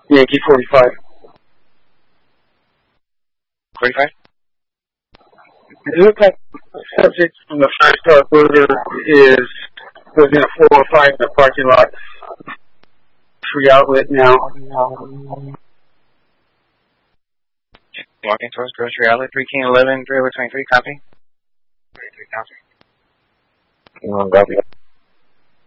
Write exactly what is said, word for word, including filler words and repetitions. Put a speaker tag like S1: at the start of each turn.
S1: Yankee forty-five.
S2: forty-five?
S1: It looks like the subject from the five-star burger is was in a four oh five in the parking lot. Free outlet now.
S2: Walking towards Grocery Outlet, three King eleven, three over twenty-three, copy. twenty-three, copy.
S3: Um, copy.